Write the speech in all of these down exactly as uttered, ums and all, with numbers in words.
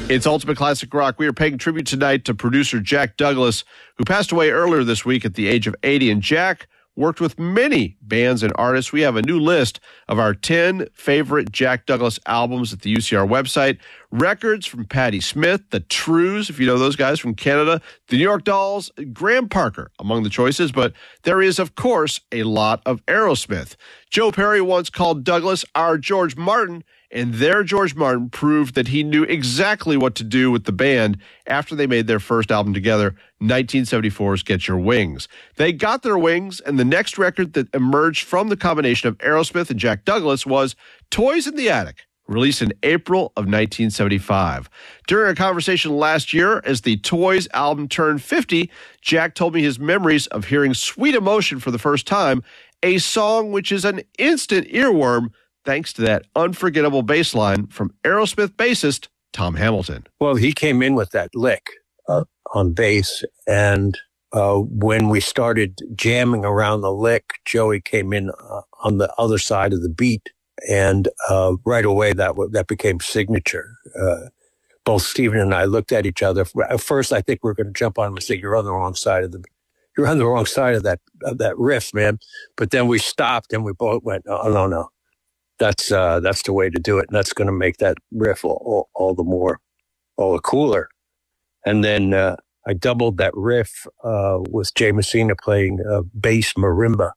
It's Ultimate Classic Rock. We are paying tribute tonight to producer Jack Douglas, who passed away earlier this week at the age of eighty. And Jack worked with many bands and artists. We have a new list of our ten favorite Jack Douglas albums at the U C R website. Records from Patti Smith, the Trews, if you know those guys from Canada, the New York Dolls, Graham Parker among the choices. But there is, of course, a lot of Aerosmith. Joe Perry once called Douglas our George Martin, and their George Martin proved that he knew exactly what to do with the band after they made their first album together, nineteen seventy-four's Get Your Wings. They got their wings, and the next record that emerged from the combination of Aerosmith and Jack Douglas was Toys in the Attic, released in April of nineteen seventy-five. During a conversation last year, as the Toys album turned fifty, Jack told me his memories of hearing Sweet Emotion for the first time, a song which is an instant earworm thanks to that unforgettable bass line from Aerosmith bassist Tom Hamilton. Well, he came in with that lick uh, on bass, and uh, when we started jamming around the lick, Joey came in uh, on the other side of the beat, and uh, right away that w- that became signature. Uh, both Stephen and I looked at each other. At first, I think we we're going to jump on him and say, "You're on the wrong side of the, you're on the wrong side of that of that riff, man." But then we stopped, and we both went, "Oh no, no." That's uh, that's the way to do it, and that's going to make that riff all, all, all the more, all the cooler. And then uh, I doubled that riff uh, with Jay Messina playing uh, bass marimba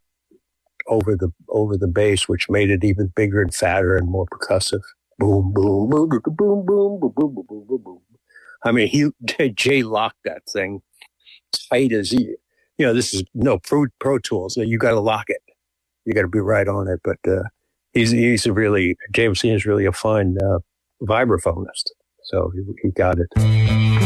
over the over the bass, which made it even bigger and fatter and more percussive. Boom, boom, boom, boom, boom, boom, boom, boom, boom, boom, boom. I mean, he Jay locked that thing tight as he. You know, this is no Pro Pro Tools. So you got to lock it. You got to be right on it, but. Uh, He's he's a really James is really a fine uh, vibraphonist, so he, he got it.